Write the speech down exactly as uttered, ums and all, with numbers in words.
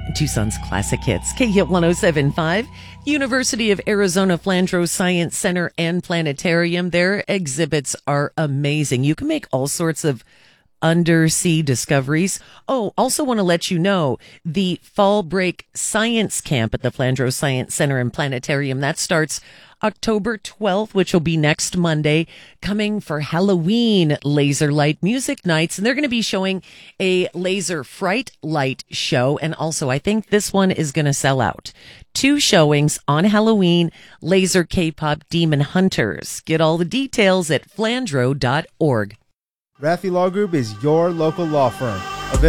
Tucson's classic hits. K H I T one oh seven point five. University of Arizona Flandreau Science Center and Planetarium. Their exhibits are amazing. You can make all sorts of undersea discoveries. Oh, also want to let you know the fall break science camp at the Flandreau Science Center and Planetarium, that starts October twelfth, which will be next Monday, coming for Halloween laser light music nights. And they're going to be showing a laser fright light show. And also, I think this one is going to sell out. Two showings on Halloween, laser K-pop demon hunters. Get all the details at flandreau dot org. Raffi Law Group is your local law firm.